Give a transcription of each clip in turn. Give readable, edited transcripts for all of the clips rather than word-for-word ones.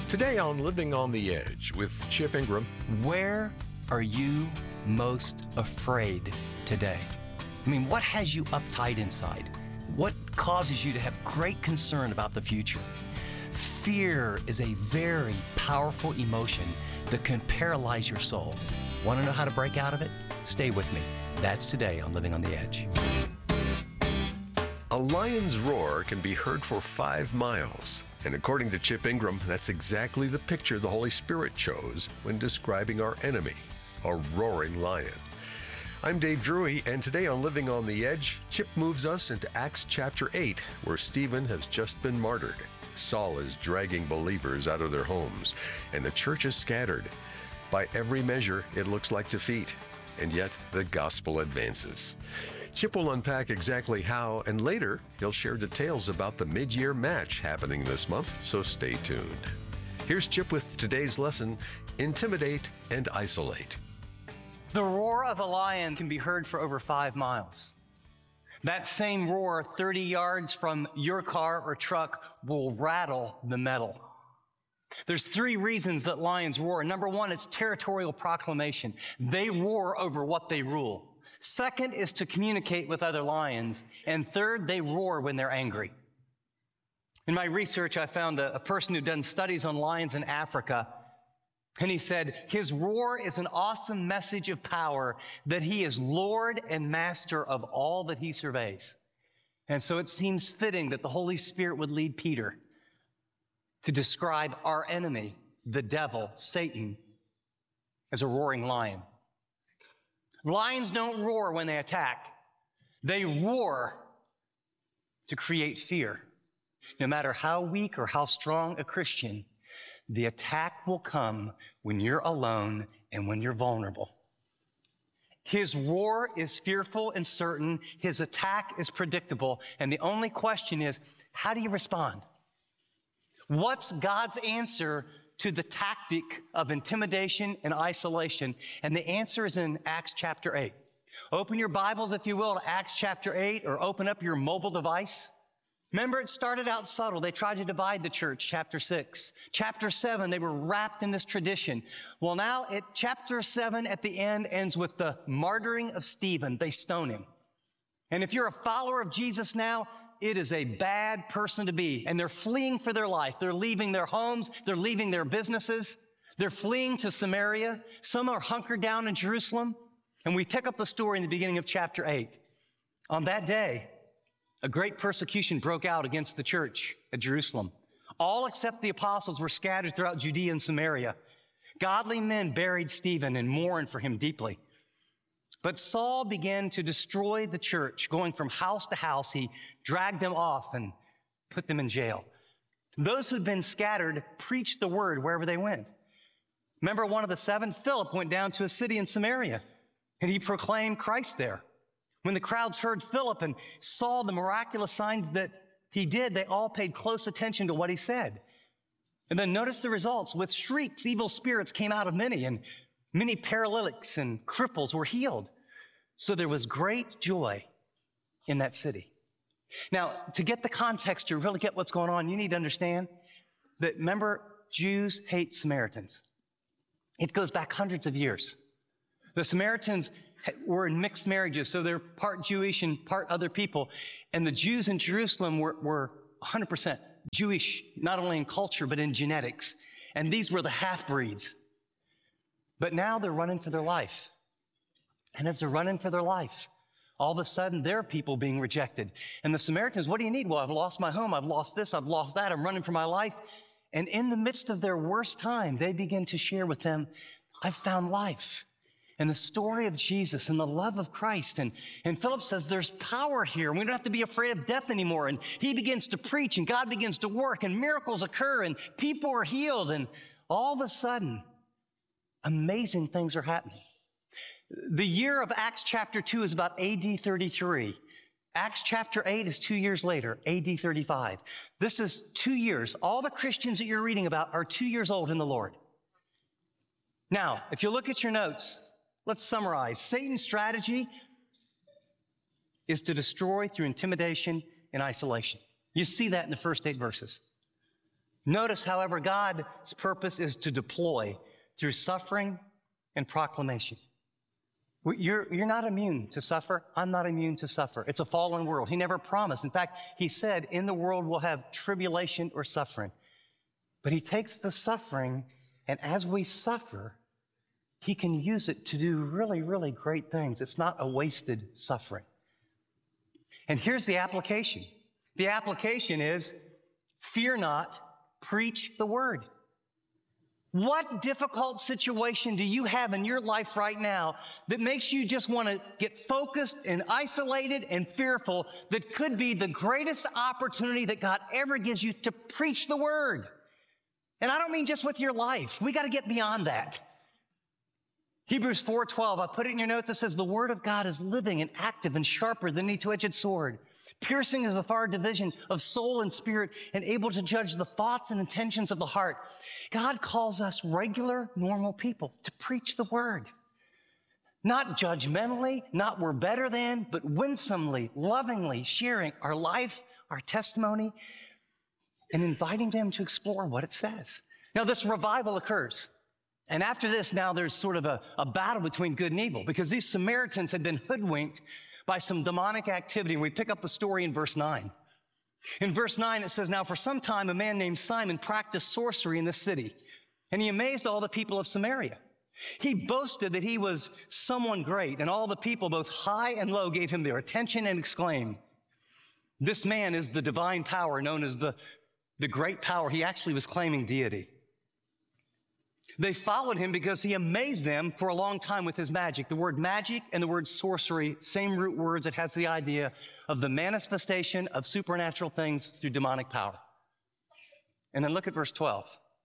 Today on Living on the Edge with Chip Ingram. Where are you most afraid today? I mean, what has you uptight inside? What causes you to have great concern about the future? Fear is a very powerful emotion that can paralyze your soul. Want to know how to break out of it? Stay with me. That's today on Living on the Edge. A lion's roar can be heard for 5 miles. And according to Chip Ingram, that's exactly the picture the Holy Spirit chose when describing our enemy, a roaring lion. I'm Dave Drury, and today on Living on the Edge, Chip moves us into Acts chapter 8, where Stephen has just been martyred. Saul is dragging believers out of their homes, and the church is scattered. By every measure, it looks like defeat, and yet the gospel advances. Chip will unpack exactly how, and later he'll share details about the mid-year match happening this month, so stay tuned. Here's Chip with today's lesson, Intimidate and Isolate. The roar of a lion can be heard for over 5 miles. That same roar 30 yards from your car or truck will rattle the metal. There's 3 reasons that lions roar. Number 1, it's territorial proclamation. They roar over what they rule. Second is to communicate with other lions. And third, they roar when they're angry. In my research, I found a person who'd done studies on lions in Africa. And he said, his roar is an awesome message of power that he is Lord and master of all that he surveys. And so it seems fitting that the Holy Spirit would lead Peter to describe our enemy, the devil, Satan, as a roaring lion. Lions don't roar when they attack. They roar to create fear. No matter how weak or how strong a Christian, the attack will come when you're alone and when you're vulnerable. His roar is fearful and certain. His attack is predictable. And the only question is, how do you respond? What's God's answer to the tactic of intimidation and isolation? And the answer is in Acts chapter 8. Open your Bibles, if you will, to Acts chapter 8, or open up your mobile device. Remember, it started out subtle. They tried to divide the church, chapter 6. Chapter 7, they were wrapped in this tradition. Well, now, chapter 7 at the end ends with the martyring of Stephen. They stone him. And if you're a follower of Jesus now, it is a bad person to be. And they're fleeing for their life. They're leaving their homes. They're leaving their businesses. They're fleeing to Samaria. Some are hunkered down in Jerusalem. And we pick up the story in the beginning of chapter 8. On that day, a great persecution broke out against the church at Jerusalem. All except the apostles were scattered throughout Judea and Samaria. Godly men buried Stephen and mourned for him deeply. But Saul began to destroy the church. Going from house to house, he dragged them off and put them in jail. Those who'd been scattered preached the word wherever they went. Remember, one of the 7, Philip, went down to a city in Samaria, and he proclaimed Christ there. When the crowds heard Philip and saw the miraculous signs that he did, they all paid close attention to what he said. And then notice the results. With shrieks, evil spirits came out of many, and many paralytics and cripples were healed. So there was great joy in that city. Now, to get the context, to really get what's going on, you need to understand that, remember, Jews hate Samaritans. It goes back hundreds of years. The Samaritans were in mixed marriages, so they're part Jewish and part other people. And the Jews in Jerusalem were 100% Jewish, not only in culture, but in genetics. And these were the half-breeds. But now they're running for their life. And as they're running for their life, all of a sudden, their people being rejected. And the Samaritans, what do you need? Well, I've lost my home. I've lost this. I've lost that. I'm running for my life. And in the midst of their worst time, they begin to share with them, I've found life. And the story of Jesus and the love of Christ. And Philip says, there's power here. We don't have to be afraid of death anymore. And he begins to preach, and God begins to work, and miracles occur, and people are healed. And all of a sudden, amazing things are happening. The year of Acts chapter 2 is about AD 33. Acts chapter 8 is 2 years later, AD 35. This is 2 years. All the Christians that you're reading about are 2 years old in the Lord. Now, if you look at your notes, let's summarize. Satan's strategy is to destroy through intimidation and isolation. You see that in the first 8 verses. Notice, however, God's purpose is to deploy through suffering and proclamation. You're not immune to suffer. I'm not immune to suffer. It's a fallen world. He never promised. In fact, he said, in the world we'll have tribulation or suffering. But he takes the suffering, and as we suffer, he can use it to do really, really great things. It's not a wasted suffering. And here's the application. The application is, fear not, preach the word. What difficult situation do you have in your life right now that makes you just want to get focused and isolated and fearful that could be the greatest opportunity that God ever gives you to preach the word? And I don't mean just with your life. We got to get beyond that. Hebrews 4:12, I put it in your notes, it says, the word of God is living and active and sharper than any two-edged sword, piercing as the far division of soul and spirit, and able to judge the thoughts and intentions of the heart. God calls us regular, normal people to preach the word. Not judgmentally, not we're better than, but winsomely, lovingly sharing our life, our testimony, and inviting them to explore what it says. Now, this revival occurs. And after this, now there's sort of a battle between good and evil, because these Samaritans had been hoodwinked by some demonic activity. And we pick up the story in verse 9. In verse 9, it says, now for some time, a man named Simon practiced sorcery in the city, and he amazed all the people of Samaria. He boasted that he was someone great, and all the people, both high and low, gave him their attention and exclaimed, this man is the divine power known as the great power. He actually was claiming deity. They followed him because he amazed them for a long time with his magic. The word magic and the word sorcery, same root words. It has the idea of the manifestation of supernatural things through demonic power. And then look at verse 12.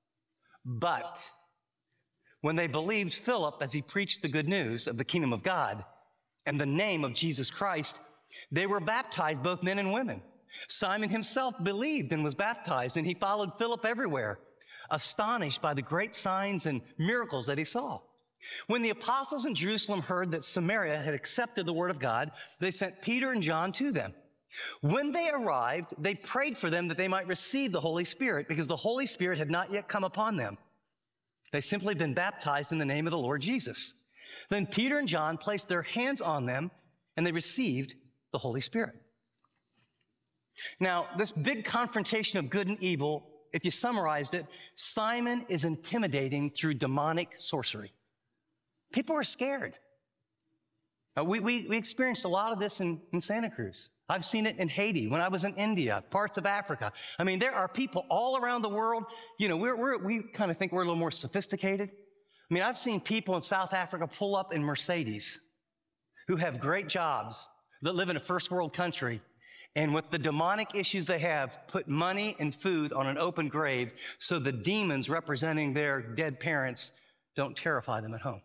But when they believed Philip as he preached the good news of the kingdom of God and the name of Jesus Christ, they were baptized, both men and women. Simon himself believed and was baptized, and he followed Philip everywhere, astonished by the great signs and miracles that he saw. When the apostles in Jerusalem heard that Samaria had accepted the word of God, they sent Peter and John to them. When they arrived, they prayed for them that they might receive the Holy Spirit, because the Holy Spirit had not yet come upon them. They simply been baptized in the name of the Lord Jesus. Then Peter and John placed their hands on them, and they received the Holy Spirit. Now, this big confrontation of good and evil, if you summarized it, Simon is intimidating through demonic sorcery. People are scared. We experienced a lot of this in Santa Cruz. I've seen it in Haiti, when I was in India, parts of Africa. I mean, there are people all around the world. You know, we kind of think we're a little more sophisticated. I mean, I've seen people in South Africa pull up in Mercedes who have great jobs, that live in a first world country, and with the demonic issues they have, put money and food on an open grave so the demons representing their dead parents don't terrify them at home.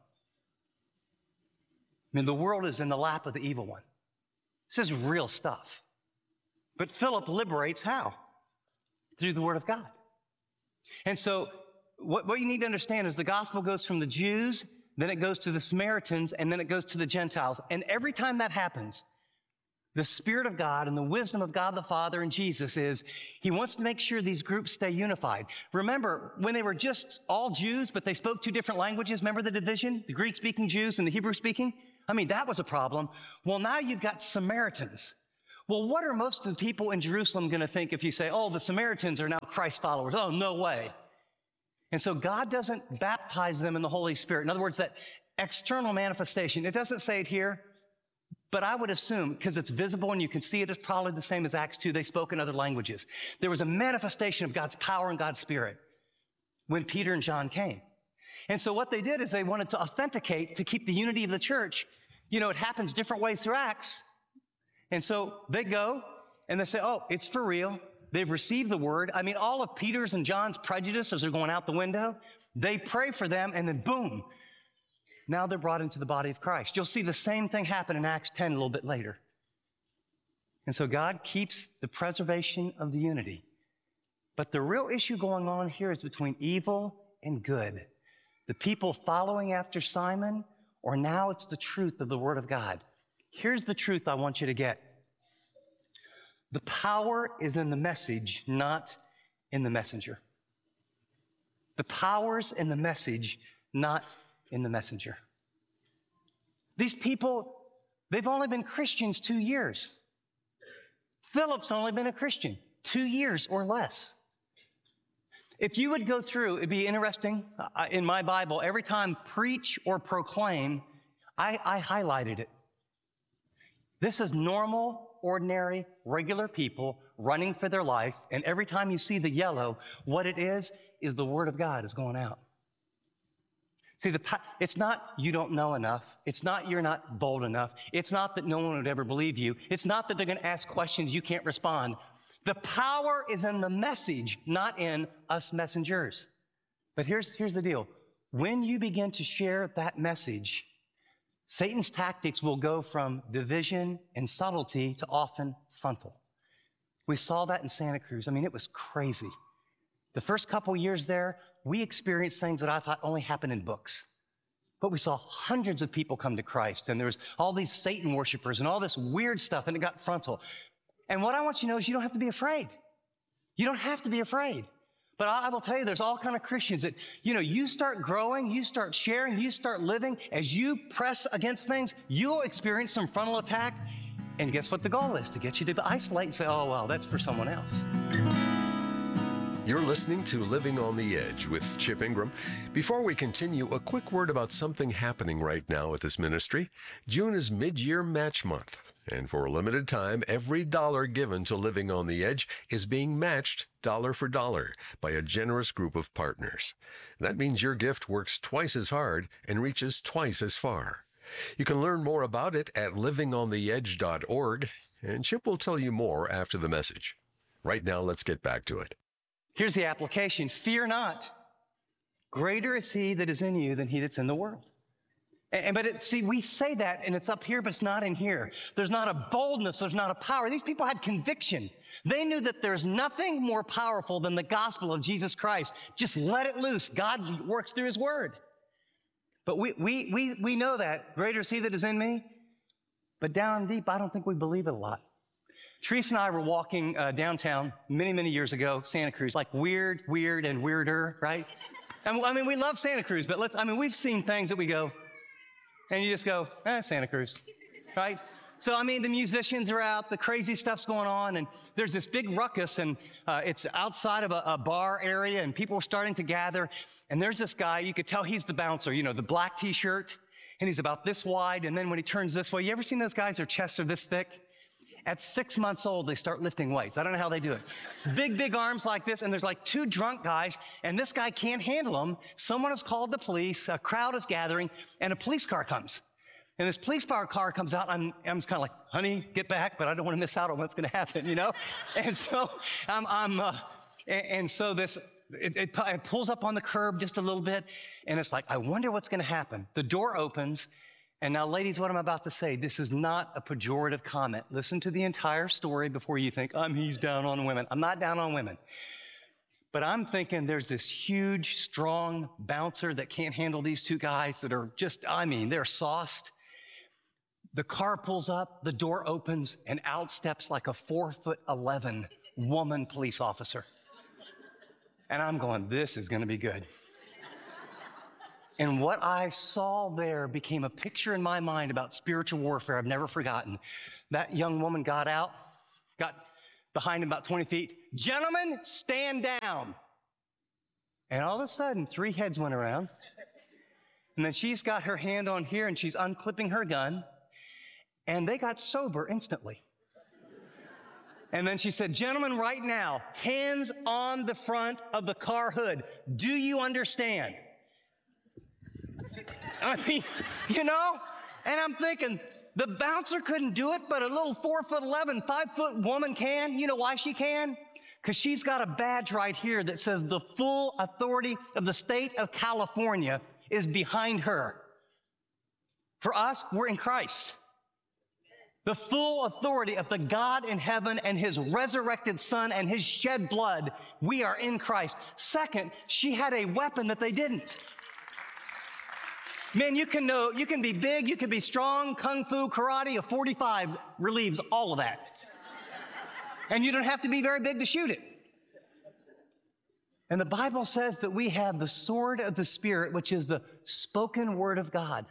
I mean, the world is in the lap of the evil one. This is real stuff. But Philip liberates how? Through the word of God. And so what you need to understand is the gospel goes from the Jews, then it goes to the Samaritans, and then it goes to the Gentiles. And every time that happens, the Spirit of God and the wisdom of God the Father and Jesus is, he wants to make sure these groups stay unified. Remember, when they were just all Jews, but they spoke two different languages, remember the division? The Greek-speaking Jews and the Hebrew-speaking? I mean, that was a problem. Well, now you've got Samaritans. Well, what are most of the people in Jerusalem going to think if you say, oh, the Samaritans are now Christ followers? Oh, no way. And so God doesn't baptize them in the Holy Spirit. In other words, that external manifestation, it doesn't say it here, but I would assume, because it's visible and you can see it, it's probably the same as Acts 2. They spoke in other languages. There was a manifestation of God's power and God's Spirit when Peter and John came. And so what they did is they wanted to authenticate, to keep the unity of the church. You know, it happens different ways through Acts. And so they go and they say, oh, it's for real. They've received the word. I mean, all of Peter's and John's prejudices are going out the window. They pray for them, and then boom, now they're brought into the body of Christ. You'll see the same thing happen in Acts 10 a little bit later. And so God keeps the preservation of the unity. But the real issue going on here is between evil and good. The people following after Simon, or now it's the truth of the Word of God. Here's the truth I want you to get. The power is in the message, not in the messenger. The power's in the message, not in the messenger. These people, they've only been Christians 2 years. Philip's only been a Christian 2 years or less. If you would go through, it'd be interesting. In my Bible, every time preach or proclaim, I highlighted it. This is normal, ordinary, regular people running for their life, and every time you see the yellow, what it is the Word of God is going out. See, it's not you don't know enough. It's not you're not bold enough. It's not that no one would ever believe you. It's not that they're going to ask questions you can't respond. The power is in the message, not in us messengers. But here's the deal. When you begin to share that message, Satan's tactics will go from division and subtlety to often frontal. We saw that in Santa Cruz. I mean, it was crazy. The first couple years there, we experienced things that I thought only happened in books. But we saw hundreds of people come to Christ, and there was all these Satan worshipers and all this weird stuff, and it got frontal. And what I want you to know is you don't have to be afraid. You don't have to be afraid. But I will tell you, there's all kind of Christians that, you start growing, you start sharing, you start living. As you press against things, you'll experience some frontal attack. And guess what the goal is? To get you to isolate and say, oh, well, that's for someone else. You're listening to Living on the Edge with Chip Ingram. Before we continue, a quick word about something happening right now at this ministry. June is mid-year match month. And for a limited time, every dollar given to Living on the Edge is being matched dollar for dollar by a generous group of partners. That means your gift works twice as hard and reaches twice as far. You can learn more about it at livingontheedge.org, and Chip will tell you more after the message. Right now, let's get back to it. Here's the application. Fear not. Greater is he that is in you than he that's in the world. We say that, and it's up here, but it's not in here. There's not a boldness. There's not a power. These people had conviction. They knew that there's nothing more powerful than the gospel of Jesus Christ. Just let it loose. God works through his word. But we know that. Greater is he that is in me. But down deep, I don't think we believe it a lot. Teresa and I were walking downtown many, many years ago, Santa Cruz, like weird, and weirder, right? I mean, we love Santa Cruz, but we've seen things that we go, and you just go, Santa Cruz, right? So, the musicians are out, the crazy stuff's going on, and there's this big ruckus, and it's outside of a bar area, and people are starting to gather, and there's this guy, you could tell he's the bouncer, the black T-shirt, and he's about this wide, and then when he turns this way, you ever seen those guys, their chests are this thick? At 6 months old, they start lifting weights. I don't know how they do it. Big arms like this, and there's like two drunk guys, and this guy can't handle them. Someone has called the police, a crowd is gathering, and a police car comes. And this police car comes out, and I'm just kind of like, honey, get back, but I don't want to miss out on what's going to happen, And so it pulls up on the curb just a little bit, and it's like, I wonder what's going to happen. The door opens, and now, ladies, what I'm about to say, this is not a pejorative comment. Listen to the entire story before you think, he's down on women. I'm not down on women. But I'm thinking there's this huge, strong bouncer that can't handle these two guys that are just, they're sauced. The car pulls up, the door opens, and out steps like a 4'11" woman police officer. And I'm going, this is going to be good. And what I saw there became a picture in my mind about spiritual warfare I've never forgotten. That young woman got out, got behind him about 20 feet. Gentlemen, stand down. And all of a sudden, 3 heads went around. And then she's got her hand on here, and she's unclipping her gun. And they got sober instantly. And then she said, gentlemen, right now, hands on the front of the car hood. Do you understand? And I'm thinking, the bouncer couldn't do it, but a little 4'11", 5-foot woman can. You know why she can? Because she's got a badge right here that says the full authority of the state of California is behind her. For us, we're in Christ. The full authority of the God in heaven and his resurrected son and his shed blood, we are in Christ. Second, she had a weapon that they didn't. Man, you can be big, you can be strong, kung fu, karate, a 45 relieves all of that. And you don't have to be very big to shoot it. And the Bible says that we have the sword of the Spirit, which is the spoken word of God.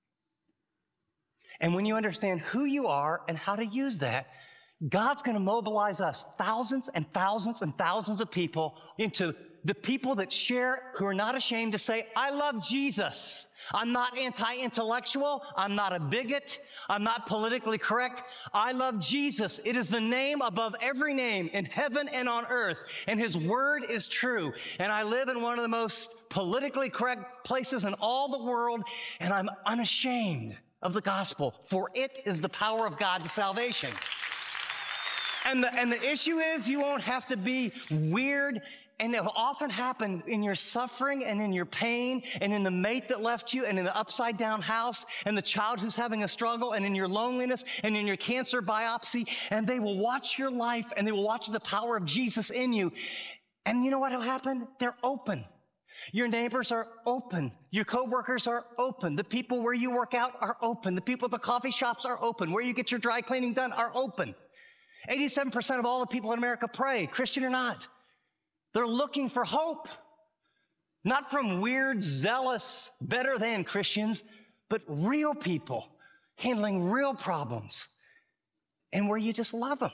And when you understand who you are and how to use that, God's going to mobilize us, thousands and thousands and thousands of people, into the people that share, who are not ashamed to say, I love Jesus. I'm not anti-intellectual. I'm not a bigot. I'm not politically correct. I love Jesus. It is the name above every name in heaven and on earth, and his word is true. And I live in one of the most politically correct places in all the world, and I'm unashamed of the gospel, for it is the power of God to salvation. And the issue is, you won't have to be weird. And it will often happen in your suffering and in your pain and in the mate that left you and in the upside down house and the child who's having a struggle and in your loneliness and in your cancer biopsy. And they will watch your life and they will watch the power of Jesus in you. And you know what will happen? They're open. Your neighbors are open. Your coworkers are open. The people where you work out are open. The people at the coffee shops are open. Where you get your dry cleaning done are open. 87% of all the people in America pray, Christian or not. They're looking for hope, not from weird, zealous, better than Christians, but real people handling real problems and where you just love them.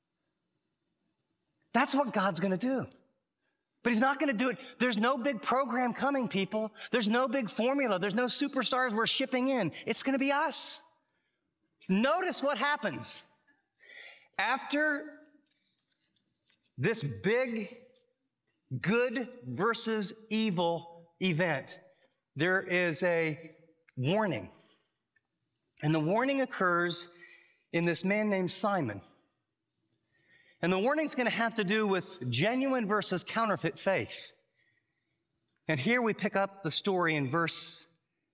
That's what God's going to do. But he's not going to do it. There's no big program coming, people. There's no big formula. There's no superstars we're shipping in. It's going to be us. Notice what happens. After this big good versus evil event, there is a warning. And the warning occurs in this man named Simon. And the warning is going to have to do with genuine versus counterfeit faith. And here we pick up the story in verse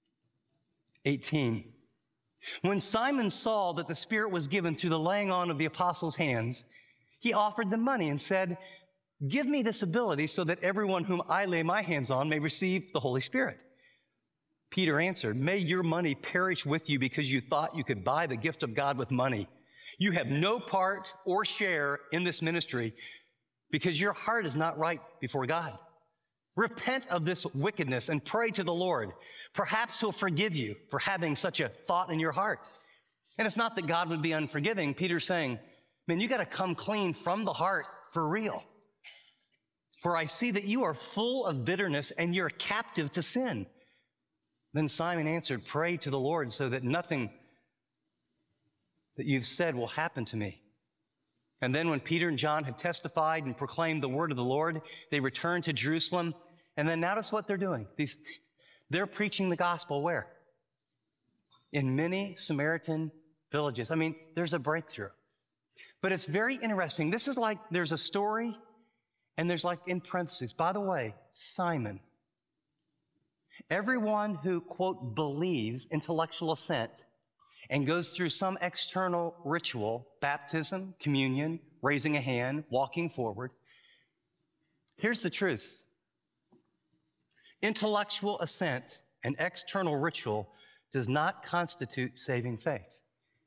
18. When Simon saw that the Spirit was given through the laying on of the apostles' hands, he offered them money and said, give me this ability so that everyone whom I lay my hands on may receive the Holy Spirit. Peter answered, may your money perish with you because you thought you could buy the gift of God with money. You have no part or share in this ministry because your heart is not right before God. Repent of this wickedness and pray to the Lord. Perhaps he'll forgive you for having such a thought in your heart. And it's not that God would be unforgiving. Peter's saying, man, you got to come clean from the heart for real. For I see that you are full of bitterness and you're captive to sin. Then Simon answered, pray to the Lord so that nothing that you've said will happen to me. And then when Peter and John had testified and proclaimed the word of the Lord, they returned to Jerusalem. And then notice what they're doing. They're preaching the gospel where? In many Samaritan villages. I mean, there's a breakthrough. But it's very interesting. This is like there's a story, and there's like in parentheses, by the way, Simon. Everyone who, quote, believes, intellectual assent, and goes through some external ritual, baptism, communion, raising a hand, walking forward. Here's the truth. Intellectual assent and external ritual does not constitute saving faith.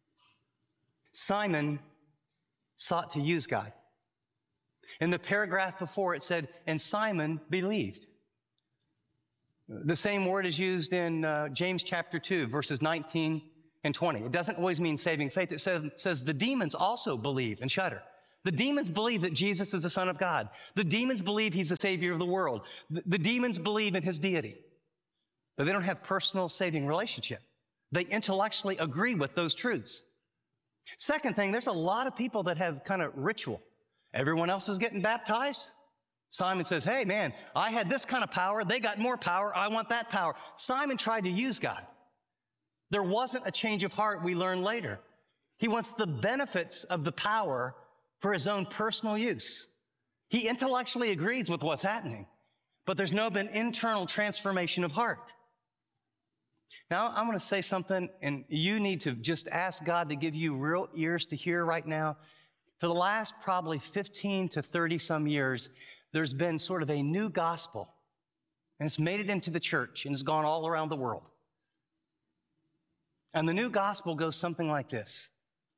Simon sought to use God. In the paragraph before it said, and Simon believed. The same word is used in James chapter 2, verses 19 and 20. It doesn't always mean saving faith. It says the demons also believe and shudder. The demons believe that Jesus is the Son of God. The demons believe he's the Savior of the world. The demons believe in his deity. But they don't have personal saving relationship. They intellectually agree with those truths. Second thing, there's a lot of people that have kind of ritual. Everyone else is getting baptized. Simon says, hey man, I had this kind of power. They got more power. I want that power. Simon tried to use God. There wasn't a change of heart, we learn later. He wants the benefits of the power for his own personal use. He intellectually agrees with what's happening, but there's no been internal transformation of heart. Now, I'm going to say something, and you need to just ask God to give you real ears to hear right now. For the last probably 15 to 30 some years, there's been sort of a new gospel, and it's made it into the church, and it's gone all around the world. And the new gospel goes something like this.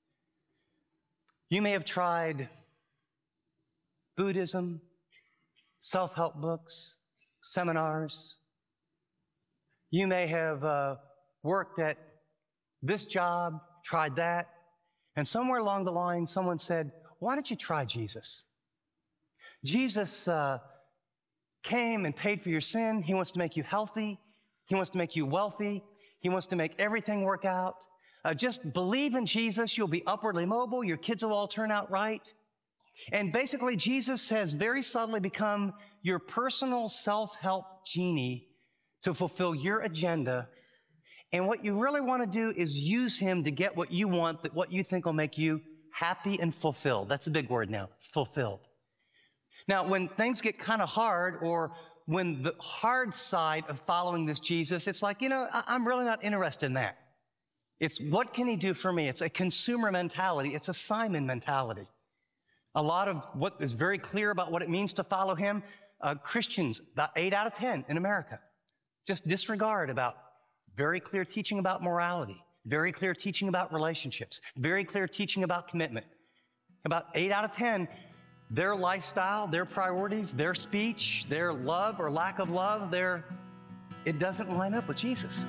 You may have tried Buddhism, self-help books, seminars. You may have worked at this job, tried that, and somewhere along the line, someone said, why don't you try Jesus? Jesus came and paid for your sin. He wants to make you healthy. He wants to make you wealthy. He wants to make everything work out. Just believe in Jesus. You'll be upwardly mobile. Your kids will all turn out right. And basically, Jesus has very subtly become your personal self-help genie to fulfill your agenda. And what you really want to do is use him to get what you want, that what you think will make you happy and fulfilled. That's a big word now, fulfilled. Now, when things get kind of hard, or when the hard side of following this Jesus, it's like, I'm really not interested in that. It's what can he do for me? It's a consumer mentality. It's a Simon mentality. A lot of what is very clear about what it means to follow him, Christians, about 8 out of 10 in America, just disregard about very clear teaching about morality, very clear teaching about relationships, very clear teaching about commitment. About 8 out of 10, their lifestyle, their priorities, their speech, their love or lack of love, it doesn't line up with Jesus.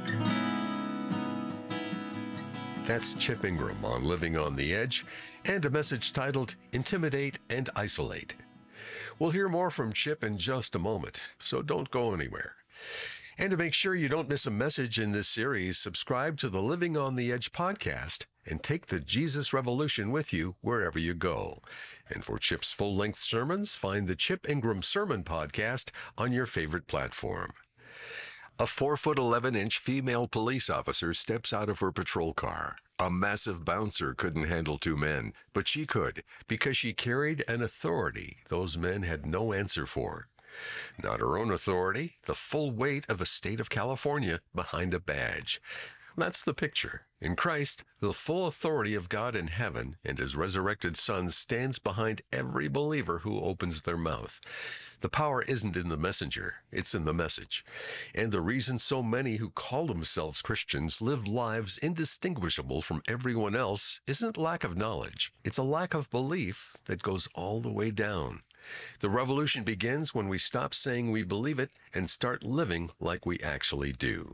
That's Chip Ingram on Living on the Edge, and a message titled Intimidate and Isolate. We'll hear more from Chip in just a moment, so don't go anywhere. And to make sure you don't miss a message in this series, subscribe to the Living on the Edge podcast and take the Jesus Revolution with you wherever you go. And for Chip's full-length sermons, find the Chip Ingram Sermon Podcast on your favorite platform. A 4'11" female police officer steps out of her patrol car. A massive bouncer couldn't handle 2 men, but she could, because she carried an authority those men had no answer for. Not her own authority, the full weight of the state of California behind a badge. That's the picture. In Christ, the full authority of God in heaven and his resurrected Son stands behind every believer who opens their mouth. The power isn't in the messenger, it's in the message. And the reason so many who call themselves Christians live lives indistinguishable from everyone else isn't lack of knowledge. It's a lack of belief that goes all the way down. The revolution begins when we stop saying we believe it and start living like we actually do.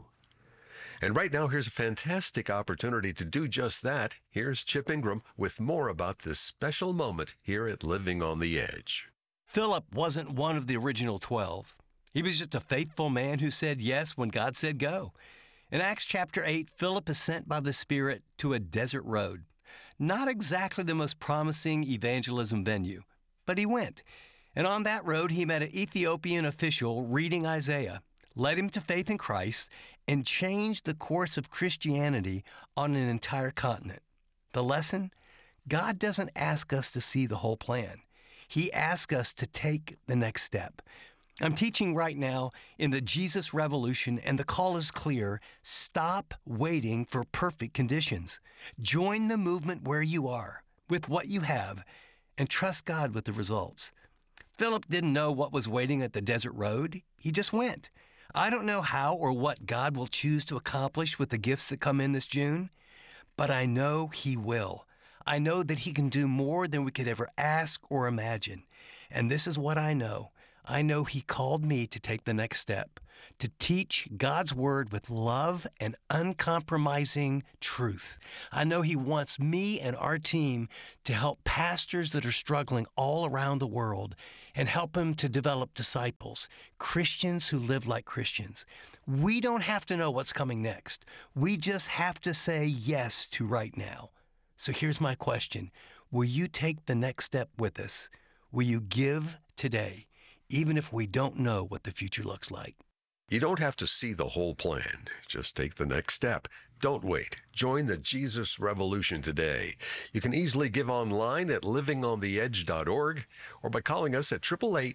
And right now, here's a fantastic opportunity to do just that. Here's Chip Ingram with more about this special moment here at Living on the Edge. Philip wasn't one of the original 12. He was just a faithful man who said yes when God said go. In Acts chapter 8, Philip is sent by the Spirit to a desert road. Not exactly the most promising evangelism venue, but he went. And on that road, he met an Ethiopian official reading Isaiah, led him to faith in Christ, and changed the course of Christianity on an entire continent. The lesson? God doesn't ask us to see the whole plan. He asks us to take the next step. I'm teaching right now in the Jesus Revolution, and the call is clear. Stop waiting for perfect conditions. Join the movement where you are, with what you have, and trust God with the results. Philip didn't know what was waiting at the desert road. He just went. I don't know how or what God will choose to accomplish with the gifts that come in this June, but I know he will. I know that he can do more than we could ever ask or imagine. And this is what I know. I know he called me to take the next step, to teach God's word with love and uncompromising truth. I know he wants me and our team to help pastors that are struggling all around the world and help them to develop disciples, Christians who live like Christians. We don't have to know what's coming next. We just have to say yes to right now. So here's my question. Will you take the next step with us? Will you give today, even if we don't know what the future looks like? You don't have to see the whole plan. Just take the next step. Don't wait. Join the Jesus Revolution today. You can easily give online at livingontheedge.org or by calling us at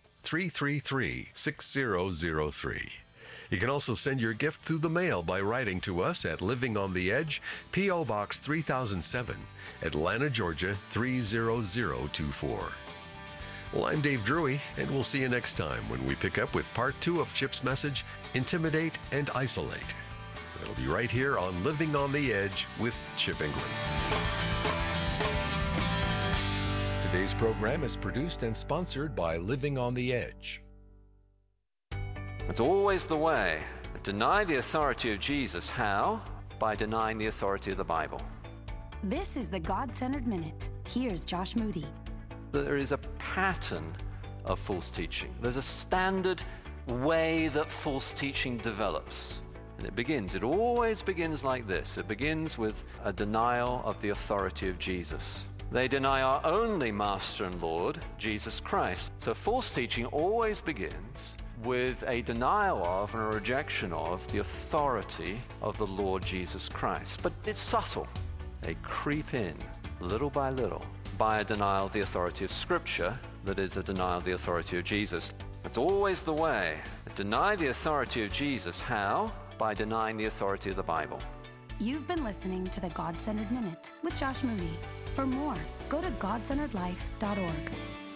888-333-6003. You can also send your gift through the mail by writing to us at Living on the Edge, P.O. Box 3007, Atlanta, Georgia 30024. Well, I'm Dave Drury, and we'll see you next time when we pick up with part 2 of Chip's message, Intimidate and Isolate. It'll be right here on Living on the Edge with Chip Ingram. Today's program is produced and sponsored by Living on the Edge. It's always the way. Deny the authority of Jesus. How? By denying the authority of the Bible. This is the God-Centered Minute. Here's Josh Moody. There is a pattern of false teaching. There's a standard way that false teaching develops. And it always begins like this. It begins with a denial of the authority of Jesus. They deny our only Master and Lord, Jesus Christ. So false teaching always begins with a denial of and a rejection of the authority of the Lord Jesus Christ. But it's subtle. They creep in little by little by a denial of the authority of Scripture, that is a denial of the authority of Jesus. It's always the way. Deny the authority of Jesus. How? By denying the authority of the Bible. You've been listening to the God-Centered Minute with Josh Moody. For more, go to godcenteredlife.org.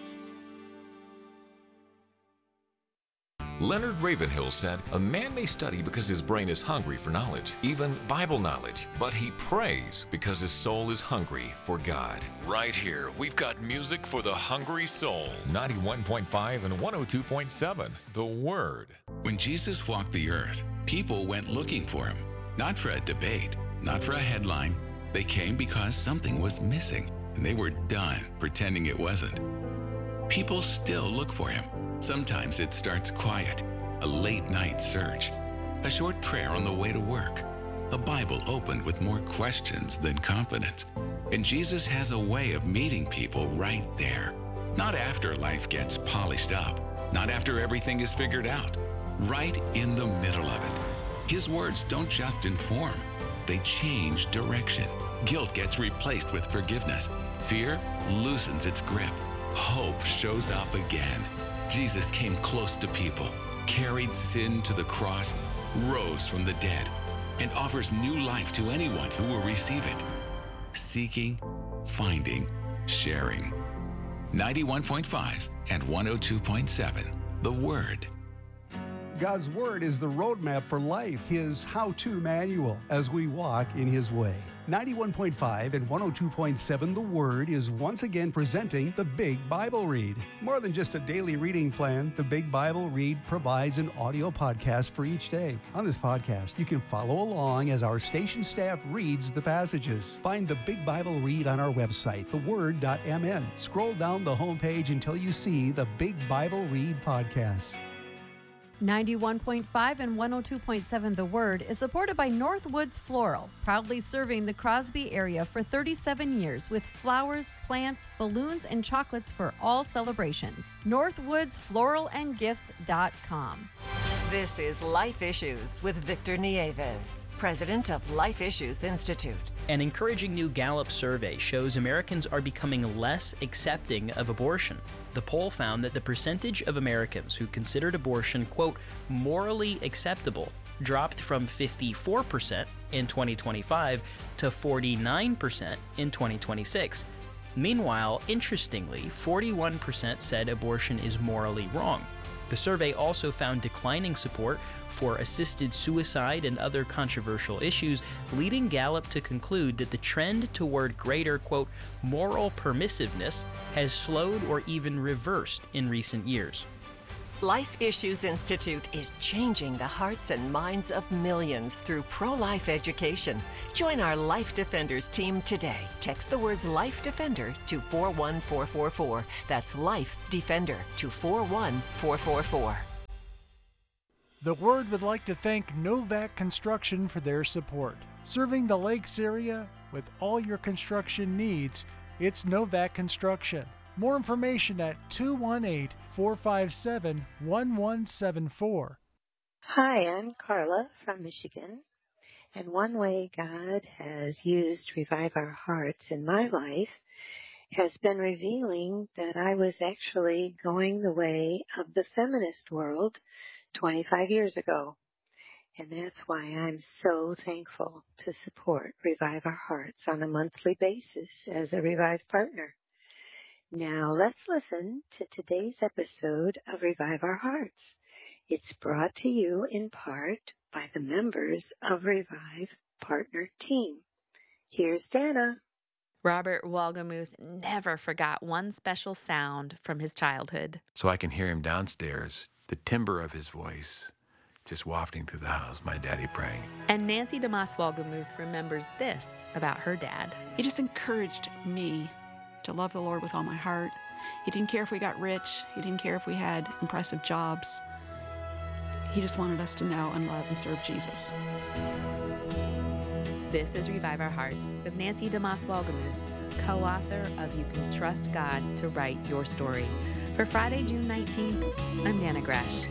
Leonard Ravenhill said, "A man may study because his brain is hungry for knowledge, even Bible knowledge, but he prays because his soul is hungry for God." Right here, we've got music for the hungry soul. 91.5 and 102.7, The Word. When Jesus walked the earth, people went looking for him. Not for a debate, not for a headline. They came because something was missing, and they were done pretending it wasn't. People still look for him. Sometimes it starts quiet, a late-night search, a short prayer on the way to work, a Bible opened with more questions than confidence. And Jesus has a way of meeting people right there. Not after life gets polished up, not after everything is figured out, right in the middle of it. His words don't just inform, they change direction. Guilt gets replaced with forgiveness. Fear loosens its grip. Hope shows up again. Jesus came close to people, carried sin to the cross, rose from the dead, and offers new life to anyone who will receive it. Seeking, finding, sharing. 91.5 and 102.7, The Word. God's Word is the roadmap for life, His how-to manual as we walk in His way. 91.5 and 102.7 The Word is once again presenting the Big Bible Read. More than just a daily reading plan, the Big Bible Read provides an audio podcast for each day. On this podcast, you can follow along as our station staff reads the passages. Find the Big Bible Read on our website, theword.mn. Scroll down the homepage until you see the Big Bible Read podcast. 91.5 and 102.7 The Word is supported by Northwoods Floral, proudly serving the Crosby area for 37 years with flowers, plants, balloons, and chocolates for all celebrations. NorthwoodsFloralAndGifts.com. This is Life Issues with Victor Nieves, president of Life Issues Institute. An encouraging new Gallup survey shows Americans are becoming less accepting of abortion. The poll found that the percentage of Americans who considered abortion, quote, morally acceptable, dropped from 54% in 2025 to 49% in 2026. Meanwhile, interestingly, 41% said abortion is morally wrong. The survey also found declining support for assisted suicide and other controversial issues, leading Gallup to conclude that the trend toward greater, quote, moral permissiveness has slowed or even reversed in recent years. Life Issues Institute is changing the hearts and minds of millions through pro-life education. Join our Life Defenders team today. Text the words Life Defender to 41444. That's Life Defender to 41444. The Word would like to thank Novak Construction for their support. Serving the Lakes area with all your construction needs, it's Novak Construction. More information at 218-457-1174. Hi, I'm Carla from Michigan, and one way God has used Revive Our Hearts in my life has been revealing that I was actually going the way of the feminist world 25 years ago. And that's why I'm so thankful to support Revive Our Hearts on a monthly basis as a Revive partner. Now let's listen to today's episode of Revive Our Hearts. It's brought to you in part by the members of Revive Partner Team. Here's Dana. Robert Wolgemuth never forgot one special sound from his childhood. So I can hear him downstairs, the timbre of his voice, just wafting through the house, my daddy praying. And Nancy DeMoss Wolgemuth remembers this about her dad. He just encouraged me to love the Lord with all my heart. He didn't care if we got rich. He didn't care if we had impressive jobs. He just wanted us to know and love and serve Jesus. This is Revive Our Hearts with Nancy DeMoss Wolgemuth, co-author of You Can Trust God to Write Your Story. For Friday, June 19th, I'm Dana Gresh.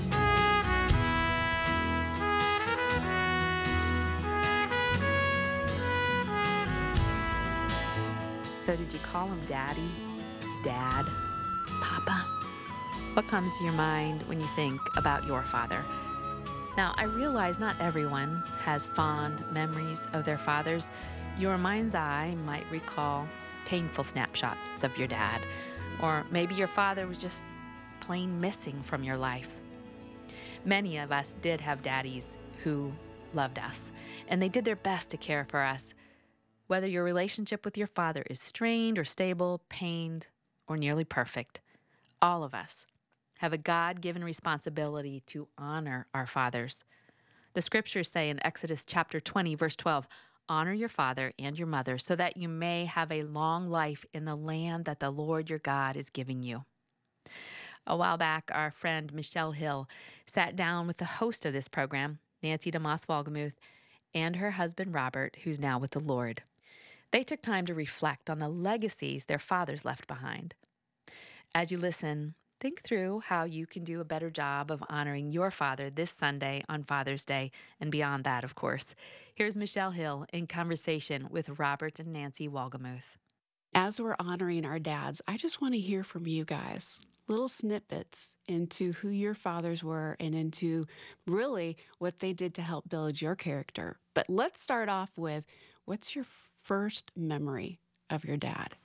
So did you call him Daddy, Dad, Papa? What comes to your mind when you think about your father? Now, I realize not everyone has fond memories of their fathers. Your mind's eye might recall painful snapshots of your dad, or maybe your father was just plain missing from your life. Many of us did have daddies who loved us, and they did their best to care for us. Whether your relationship with your father is strained or stable, pained, or nearly perfect, all of us have a God-given responsibility to honor our fathers. The scriptures say in Exodus chapter 20, verse 12, "Honor your father and your mother so that you may have a long life in the land that the Lord your God is giving you." A while back, our friend Michelle Hill sat down with the host of this program, Nancy DeMoss Wolgemuth, and her husband Robert, who's now with the Lord. They took time to reflect on the legacies their fathers left behind. As you listen, think through how you can do a better job of honoring your father this Sunday on Father's Day and beyond that, of course. Here's Michelle Hill in conversation with Robert and Nancy Wolgemuth. As we're honoring our dads, I just want to hear from you guys. Little snippets into who your fathers were and into really what they did to help build your character. But let's start off with, what's your first memory of your dad?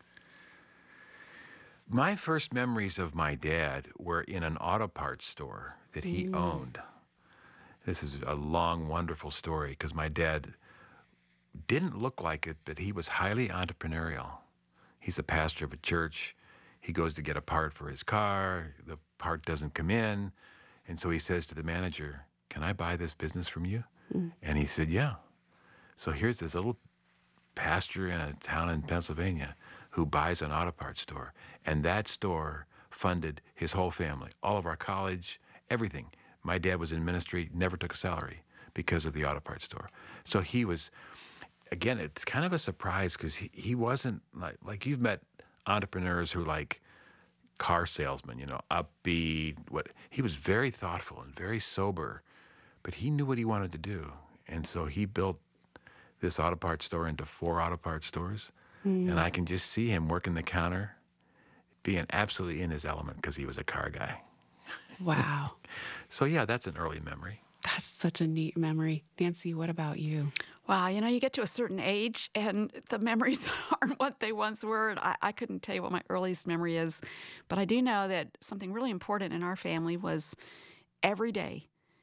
My first memories of my dad were in an auto parts store that he owned. This is a long, wonderful story because my dad didn't look like it, but he was highly entrepreneurial. He's a pastor of a church. He goes to get a part for his car. The part doesn't come in. And so he says to the manager, "Can I buy this business from you?" And he said, "Yeah." So here's this little pastor in a town in Pennsylvania who buys an auto parts store. And that store funded his whole family, all of our college, everything. My dad was in ministry, never took a salary because of the auto parts store. So he was, again, it's kind of a surprise because he wasn't like you've met entrepreneurs who like car salesmen, upbeat. He was very thoughtful and very sober, but he knew what he wanted to do. And so he built this auto parts store into 4 auto parts stores. And I can just see him working the counter, being absolutely in his element because he was a car guy. Wow. So yeah, that's an early memory. That's such a neat memory. Nancy, what about you? Wow, you get to a certain age and the memories aren't what they once were. And I couldn't tell you what my earliest memory is, but I do know that something really important in our family was every day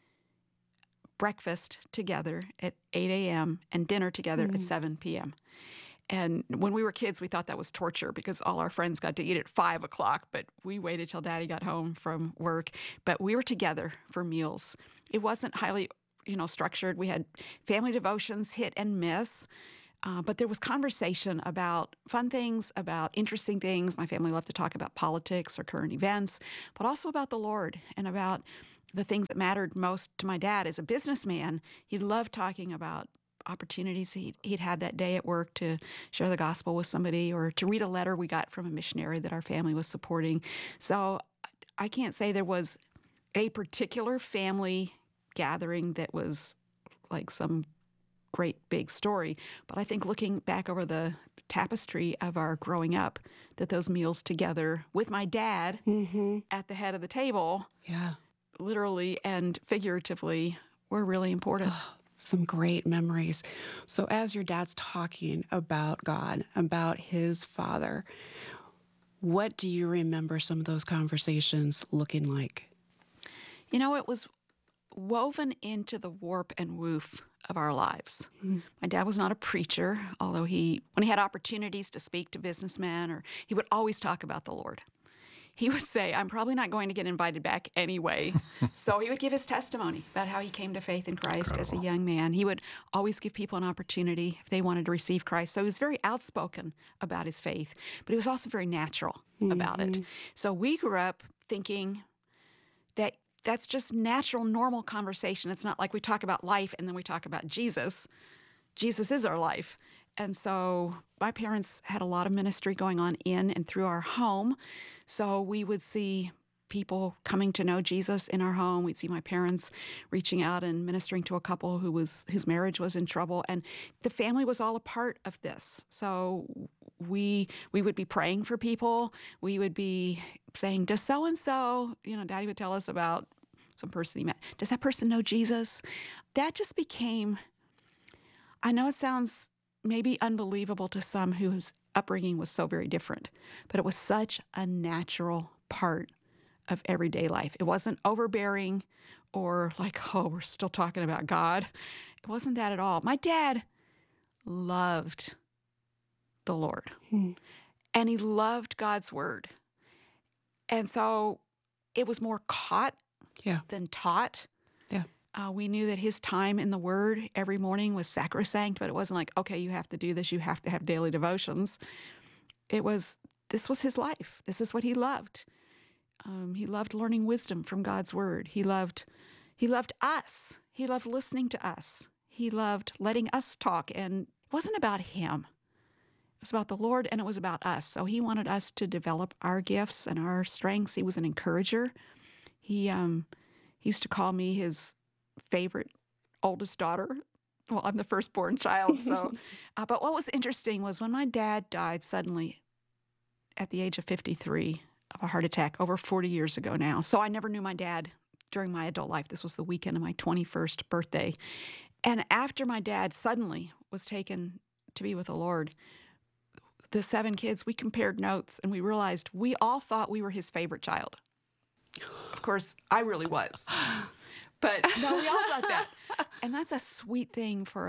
breakfast together at 8 a.m. and dinner together at 7 p.m. And when we were kids, we thought that was torture because all our friends got to eat at 5 o'clock, but we waited till Daddy got home from work. But we were together for meals. It wasn't highly, structured. We had family devotions, hit and miss. But there was conversation about fun things, about interesting things. My family loved to talk about politics or current events, but also about the Lord and about the things that mattered most to my dad. As a businessman, he loved talking about opportunities he'd had that day at work to share the gospel with somebody or to read a letter we got from a missionary that our family was supporting. So I can't say there was a particular family gathering that was like some great big story, but I think looking back over the tapestry of our growing up, that those meals together with my dad at the head of the table, literally and figuratively, were really important. Some great memories. So as your dad's talking about God, about his father, what do you remember some of those conversations looking like? It was woven into the warp and woof of our lives. My dad was not a preacher, although when he had opportunities to speak to businessmen, or he would always talk about the Lord. he would say, I'm probably not going to get invited back anyway. So he would give his testimony about how he came to faith in Christ as a young man. He would always give people an opportunity if they wanted to receive Christ. So he was very outspoken about his faith, but he was also very natural about it. So we grew up thinking that that's just natural, normal conversation. It's not like we talk about life and then we talk about Jesus. Jesus is our life. And so my parents had a lot of ministry going on in and through our home. So we would see people coming to know Jesus in our home. We'd see my parents reaching out and ministering to a couple whose marriage was in trouble. And the family was all a part of this. So we would be praying for people. We would be saying, does so-and-so, Daddy would tell us about some person he met. Does that person know Jesus? That just became, I know it sounds maybe unbelievable to some whose upbringing was so very different, but it was such a natural part of everyday life. It wasn't overbearing or like, oh, we're still talking about God. It wasn't that at all. My dad loved the Lord, and he loved God's word. And so it was more caught than taught. We knew that his time in the Word every morning was sacrosanct, but it wasn't like, okay, you have to do this, you have to have daily devotions. This was his life. This is what he loved. He loved learning wisdom from God's Word. He loved us. He loved listening to us. He loved letting us talk, and it wasn't about him. It was about the Lord, and it was about us. So he wanted us to develop our gifts and our strengths. He was an encourager. He used to call me his favorite oldest daughter. Well, I'm the firstborn child, so. But what was interesting was when my dad died suddenly at the age of 53 of a heart attack over 40 years ago now. So I never knew my dad during my adult life. This was the weekend of my 21st birthday. And after my dad suddenly was taken to be with the Lord, the 7 kids, we compared notes and we realized we all thought we were his favorite child. Of course, I really was. But no, we all thought that. And that's a sweet thing for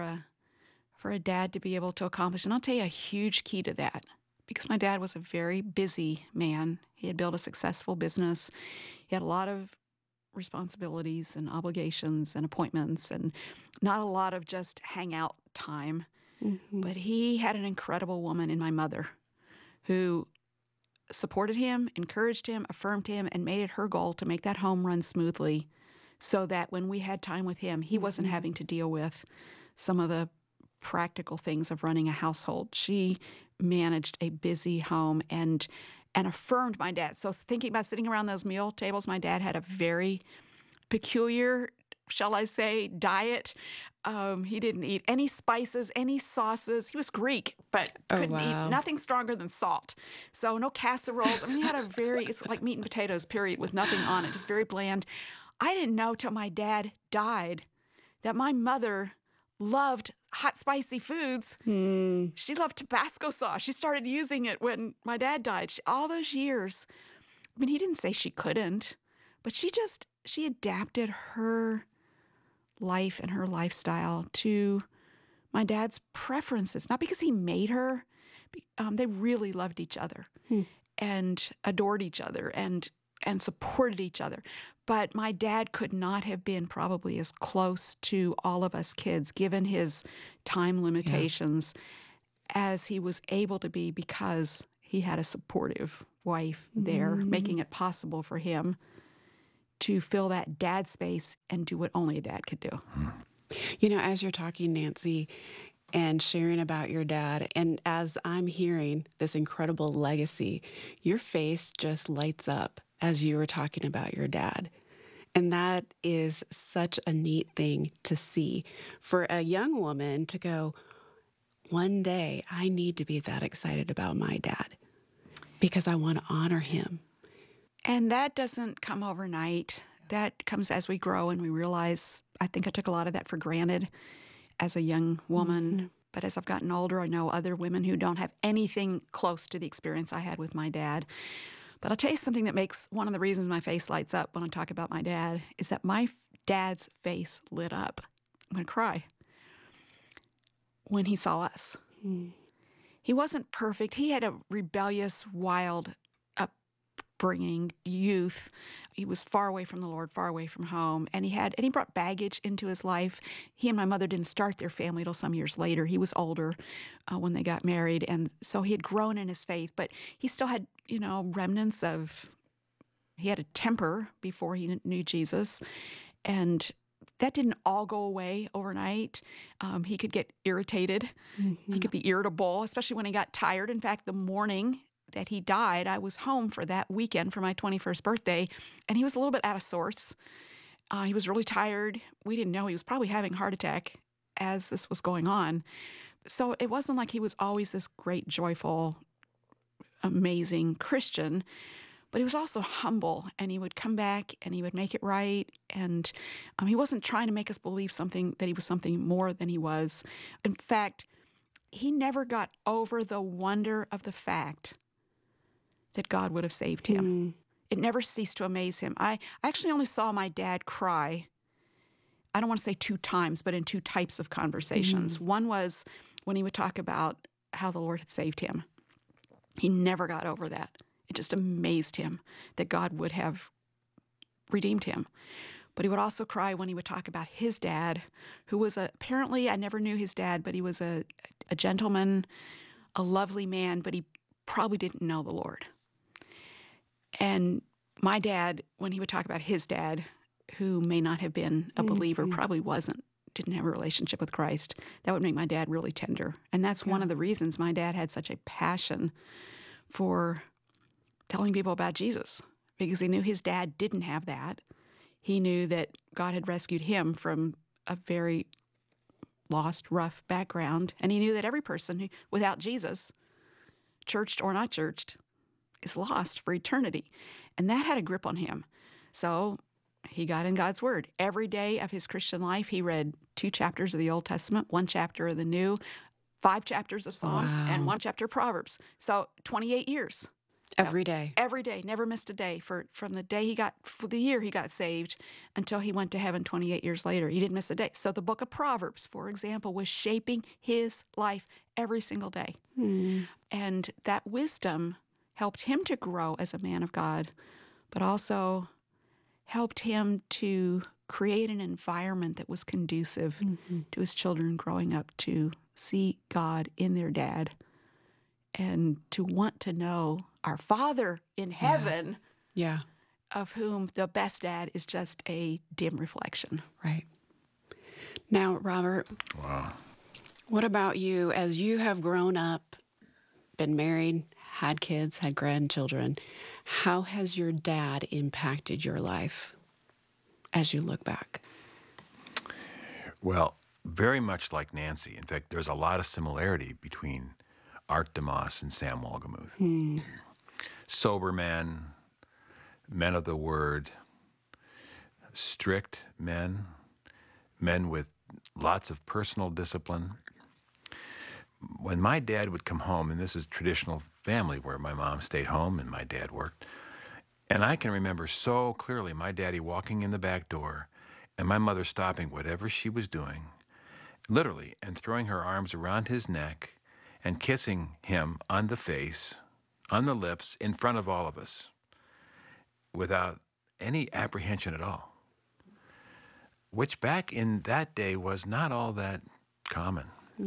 a dad to be able to accomplish. And I'll tell you a huge key to that, because my dad was a very busy man. He had built a successful business. He had a lot of responsibilities and obligations and appointments and not a lot of just hangout time. But he had an incredible woman in my mother who supported him, encouraged him, affirmed him, and made it her goal to make that home run smoothly so that when we had time with him, he wasn't having to deal with some of the practical things of running a household. She managed a busy home and affirmed my dad. So thinking about sitting around those meal tables, my dad had a very peculiar, shall I say, diet. He didn't eat any spices, any sauces. He was Greek, but couldn't eat nothing stronger than salt. So no casseroles. I mean, he had it's like meat and potatoes, period, with nothing on it, just very bland. I didn't know till my dad died that my mother loved hot, spicy foods. She loved Tabasco sauce. She started using it when my dad died. All those years. I mean, he didn't say she couldn't, but she adapted her life and her lifestyle to my dad's preferences, not because he made her. They really loved each other and adored each other and supported each other. But my dad could not have been probably as close to all of us kids, given his time limitations, as he was able to be because he had a supportive wife there, making it possible for him to fill that dad space and do what only a dad could do. As you're talking, Nancy, and sharing about your dad, and as I'm hearing this incredible legacy, your face just lights up as you were talking about your dad. And that is such a neat thing to see for a young woman to go, one day I need to be that excited about my dad because I want to honor him. And that doesn't come overnight. That comes as we grow and we realize, I think I took a lot of that for granted as a young woman. But as I've gotten older, I know other women who don't have anything close to the experience I had with my dad. But I'll tell you something that makes one of the reasons my face lights up when I talk about my dad is that my dad's face lit up. I'm going to cry. When he saw us. He wasn't perfect. He had a rebellious, wild upbringing, youth. He was far away from the Lord, far away from home, and he brought baggage into his life. He and my mother didn't start their family till some years later. He was older when they got married, and so he had grown in his faith, but he still had, remnants of. He had a temper before he knew Jesus, and that didn't all go away overnight. He could get irritated. Mm-hmm. He could be irritable, especially when he got tired. In fact, the morning that he died, I was home for that weekend for my 21st birthday, and he was a little bit out of sorts. He was really tired. We didn't know he was probably having a heart attack as this was going on. So it wasn't like he was always this great, joyful, amazing Christian, but he was also humble, and he would come back and he would make it right. And he wasn't trying to make us believe that he was something more than he was. In fact, he never got over the wonder of the fact that God would have saved him. Mm. It never ceased to amaze him. I actually only saw my dad cry, I don't want to say 2 times, but in 2 types of conversations. Mm. One was when he would talk about how the Lord had saved him. He never got over that. It just amazed him that God would have redeemed him. But he would also cry when he would talk about his dad, who was apparently, I never knew his dad, but he was a gentleman, a lovely man, but he probably didn't know the Lord. And my dad, when he would talk about his dad, who may not have been a believer, probably didn't have a relationship with Christ, that would make my dad really tender. And that's one of the reasons my dad had such a passion for telling people about Jesus, because he knew his dad didn't have that. He knew that God had rescued him from a very lost, rough background, and he knew that every person without Jesus, churched or not churched, is lost for eternity. And that had a grip on him. So he got in God's Word. Every day of his Christian life, he read 2 chapters of the Old Testament, 1 chapter of the New, 5 chapters of Psalms, and 1 chapter of Proverbs. So 28 years. Every day. Every day, never missed a day. From the year he got saved until he went to heaven 28 years later. He didn't miss a day. So the book of Proverbs, for example, was shaping his life every single day. Mm. And that wisdom helped him to grow as a man of God, but also helped him to create an environment that was conducive to his children growing up to see God in their dad and to want to know our Father in heaven, of whom the best dad is just a dim reflection. Right. Now, Robert, what about you? As you have grown up, been married, had kids, had grandchildren, how has your dad impacted your life as you look back? Well, very much like Nancy. In fact, there's a lot of similarity between Art DeMoss and Sam Wolgemuth. Sober men of the Word, strict men with lots of personal discipline. When my dad would come home, and this is traditional family where my mom stayed home and my dad worked, and I can remember so clearly my daddy walking in the back door and my mother stopping whatever she was doing, literally, and throwing her arms around his neck and kissing him on the face, on the lips, in front of all of us, without any apprehension at all, which back in that day was not all that common.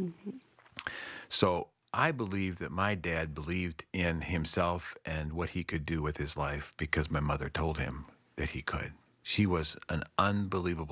So I believe that my dad believed in himself and what he could do with his life because my mother told him that he could. She was an unbelievable